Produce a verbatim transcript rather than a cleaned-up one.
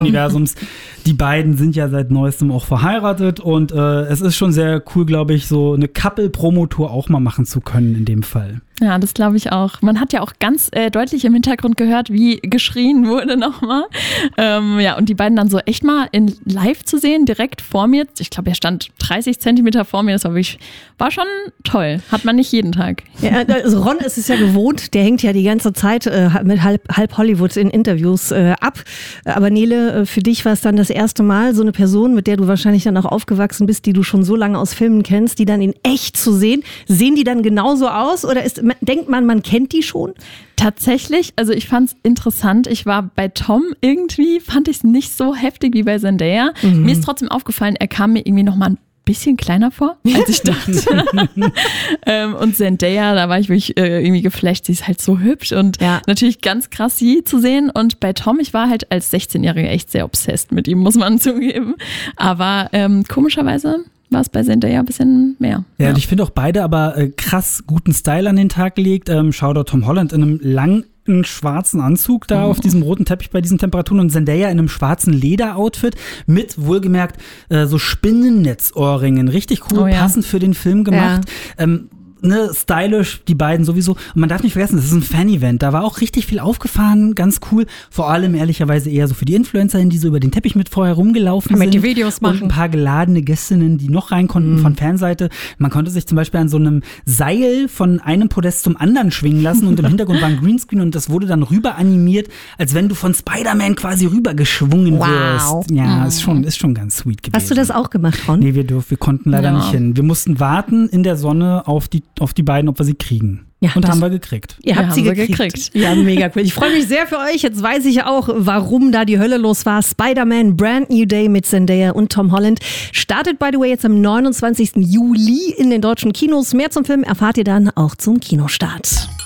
Universums. Die beiden sind ja seit neuestem auch verheiratet und äh, es ist schon sehr cool, glaube ich, so eine Couple-Promo-Tour auch mal machen zu können in dem Fall. Ja, das glaube ich auch. Man hat ja auch ganz äh, deutlich im Hintergrund gehört, wie geschrien wurde nochmal. Ähm, ja, und die beiden dann so echt mal in live zu sehen, direkt vor mir. Ich glaube, er stand dreißig Zentimeter vor mir. Das war wirklich, war schon toll. Hat man nicht jeden Tag. Ja, also Ron ist es ja gewohnt. Der hängt ja die ganze Zeit äh, mit halb, halb Hollywood in Interviews äh, ab. Aber Nele, äh, für dich war es dann das erste Mal, so eine Person, mit der du wahrscheinlich dann auch aufgewachsen bist, die du schon so lange aus Filmen kennst, die dann in echt zu sehen. Sehen die dann genauso aus oder ist denkt man, man kennt die schon? Tatsächlich, also ich fand es interessant. Ich war bei Tom irgendwie, fand ich es nicht so heftig wie bei Zendaya. Mhm. Mir ist trotzdem aufgefallen, er kam mir irgendwie noch mal ein bisschen kleiner vor, als ich dachte. ähm, und Zendaya, da war ich wirklich äh, irgendwie geflasht. Sie ist halt so hübsch und ja. natürlich ganz krass, sie zu sehen. Und bei Tom, ich war halt als sechzehnjährige echt sehr obsessed mit ihm, muss man zugeben. Aber ähm, komischerweise war es bei Zendaya ein bisschen mehr. Ja, ja. und ich finde auch beide aber äh, krass guten Style an den Tag gelegt. Ähm, Shoutout Tom Holland in einem langen schwarzen Anzug da oh. auf diesem roten Teppich bei diesen Temperaturen und Zendaya in einem schwarzen Lederoutfit mit, wohlgemerkt, äh, so Spinnennetzohrringen. Richtig cool, oh, ja. passend für den Film gemacht. Ja. Ähm, Ne, stylisch, die beiden sowieso. Und man darf nicht vergessen, das ist ein Fan-Event. Da war auch richtig viel aufgefahren, ganz cool. Vor allem ehrlicherweise eher so für die Influencerinnen, die so über den Teppich mit vorher rumgelaufen sind. Die Videos machen. Und ein paar geladene Gästinnen, die noch rein konnten mhm. von Fanseite. Man konnte sich zum Beispiel an so einem Seil von einem Podest zum anderen schwingen lassen und im Hintergrund war ein Greenscreen und das wurde dann rüber animiert, als wenn du von Spider-Man quasi rüber geschwungen wow. wirst. Ja, mhm. ist schon, ist schon ganz sweet gewesen. Hast du das auch gemacht, Ron? Nee, wir, durf, wir konnten leider ja. nicht hin. Wir mussten warten in der Sonne auf die auf die beiden, ob wir sie kriegen. Ja, und haben wir gekriegt. Ihr habt ja, sie gekriegt. gekriegt. Ja, mega cool. Ich freue mich sehr für euch. Jetzt weiß ich auch, warum da die Hölle los war. Spider-Man Brand New Day mit Zendaya und Tom Holland startet, by the way, jetzt am neunundzwanzigsten Juli in den deutschen Kinos. Mehr zum Film erfahrt ihr dann auch zum Kinostart.